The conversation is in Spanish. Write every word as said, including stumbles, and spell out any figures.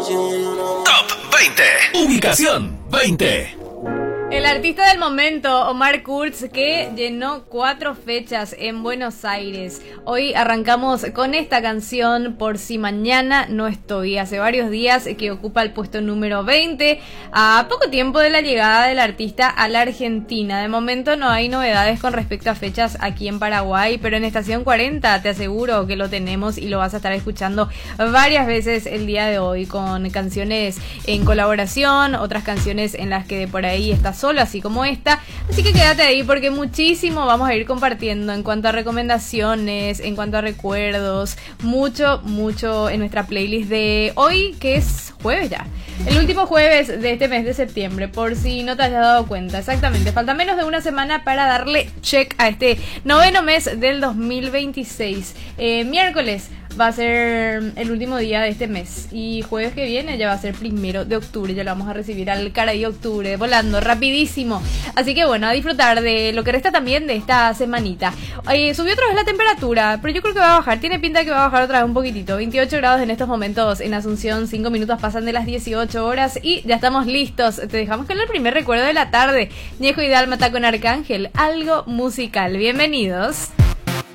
Top veinte. Ubicación veinte. El artista del momento, Omar Kurz, que llenó cuatro fechas en Buenos Aires. Hoy arrancamos con esta canción, Por si mañana no estoy. Hace varios días que ocupa el puesto número veinte, a poco tiempo de la llegada del artista a la Argentina. De momento no hay novedades con respecto a fechas aquí en Paraguay, pero en Estación cuarenta te aseguro que lo tenemos y lo vas a estar escuchando varias veces el día de hoy, con canciones en colaboración, otras canciones en las que de por ahí estás solo, así como esta. Así que quédate ahí porque muchísimo vamos a ir compartiendo en cuanto a recomendaciones, en cuanto a recuerdos, mucho, mucho en nuestra playlist de hoy, que es jueves ya. El último jueves de este mes de septiembre, por si no te hayas dado cuenta. Exactamente, falta menos de una semana para darle check a este noveno mes del dos mil veintiséis. Eh, miércoles va a ser el último día de este mes y jueves que viene ya va a ser primero de octubre. Ya lo vamos a recibir al caray octubre, volando rapidísimo. Así que bueno, a disfrutar de lo que resta también de esta semanita. Eh, subió otra vez la temperatura, pero yo creo que va a bajar. Tiene pinta de que va a bajar otra vez un poquitito. veintiocho grados en estos momentos en Asunción. cinco minutos pasan de las dieciocho horas y ya estamos listos. Te dejamos con el primer recuerdo de la tarde. Ñejo y Dálmata con Arcángel, algo musical. Bienvenidos.